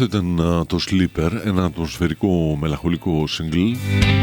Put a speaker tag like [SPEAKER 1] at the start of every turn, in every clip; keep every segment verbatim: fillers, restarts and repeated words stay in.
[SPEAKER 1] Αυτό ήταν uh, το Sleeper, ένα ατμοσφαιρικό μελαγχολικό single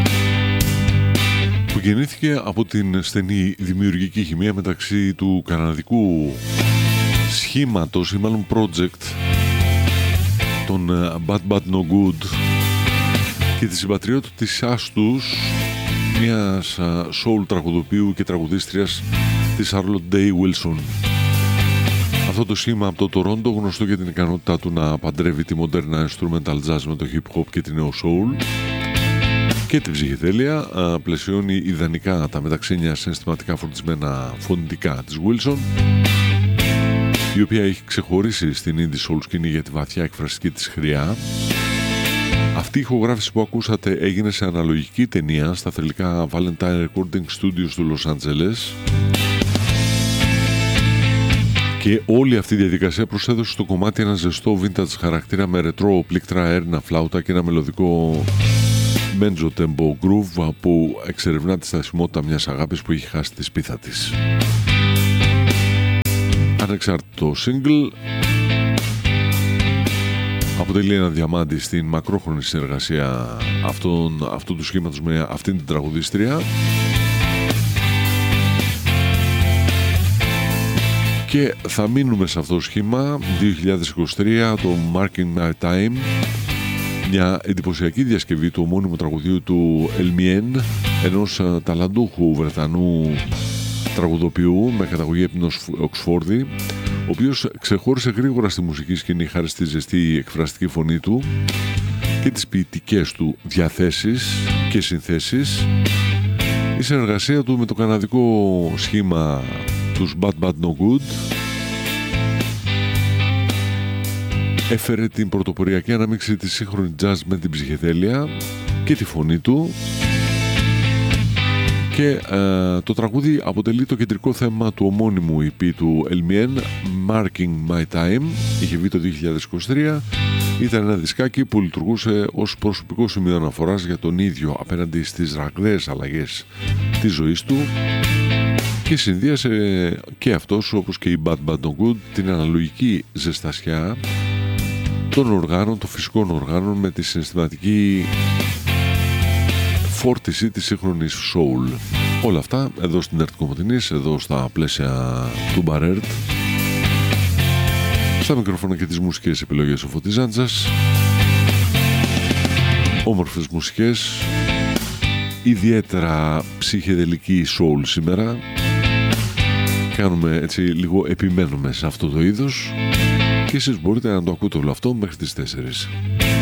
[SPEAKER 1] που γεννήθηκε από την στενή δημιουργική χημεία μεταξύ του καναδικού σχήματος ή μάλλον project των uh, Bad Bad No Good και τη συμπατριώτη της Άστους, μιας uh, soul τραγουδοποιού και τραγουδίστριας της Charlotte Day Wilson. Αυτό το σχήμα από το Τορόντο, γνωστό για την ικανότητά του να παντρεύει τη μοντέρνα instrumental jazz με το hip hop και τη neo soul και την ψυχεδέλεια, πλαισιώνει ιδανικά τα μεταξύνια συναισθηματικά φορτισμένα φωνητικά της Wilson, η οποία έχει ξεχωρίσει στην indie soul σκηνή για τη βαθιά εκφραστική της χρειά. Αυτή η ηχογράφηση που ακούσατε έγινε σε αναλογική ταινία στα θρυλικά Valentine Recording Studios του Los Angeles και όλη αυτή η διαδικασία προσέδωσε στο κομμάτι ένα ζεστό vintage χαρακτήρα με ρετρό πλήκτρα, έρνα, φλάουτα και ένα μελωδικό Benzo Tempo Groove που εξερευνά τη στασιμότητα μιας αγάπης που έχει χάσει τη σπίθα της. Ανεξάρτητο single, αποτελεί ένα διαμάντι στην μακρόχρονη συνεργασία αυτών, αυτού του σχήματος με αυτήν την τραγουδίστρια και θα μείνουμε σε αυτό το σχήμα. Δύο χιλιάδες είκοσι τρία, το Marking My Time, μια εντυπωσιακή διασκευή του ομώνυμου τραγουδίου του Elmien, ενός ταλαντούχου Βρετανού τραγουδοποιού με καταγωγή από την Οξφόρδη, ο οποίος ξεχώρισε γρήγορα στη μουσική σκηνή χάρη στη ζεστή εκφραστική φωνή του και τις ποιητικές του διαθέσεις και συνθέσεις. Η συνεργασία του με το καναδικό σχήμα τους Bad Bad No Good έφερε την πρωτοποριακή ανάμειξη της σύγχρονη jazz με την ψυχεδέλεια και τη φωνή του και ε, το τραγούδι αποτελεί το κεντρικό θέμα του ομώνυμου ι πι του Elmien, Marking My Time. Είχε βγει το δύο χιλιάδες είκοσι τρία, ήταν ένα δισκάκι που λειτουργούσε ως προσωπικό σημείο αναφοράς για τον ίδιο απέναντι στις ραγδαίες αλλαγές της ζωής του και συνδύασε και αυτός, όπως και η Bad Bad No Good, την αναλογική ζεστασιά των οργάνων, των φυσικών οργάνων με τη συναισθηματική φόρτιση της σύγχρονης soul. Όλα αυτά εδώ στην Ερτ Κομωτινής, εδώ στα πλαίσια του Μπαρέρτ. Στα μικρόφωνα και τις μουσικές επιλογές ο Φώτης Ζάντζας. Όμορφες μουσικές, ιδιαίτερα ψυχεδελική soul σήμερα. Κάνουμε έτσι λίγο, επιμένουμε σε αυτό το είδος και εσείς μπορείτε να το ακούτε όλο αυτό μέχρι τις τέσσερις.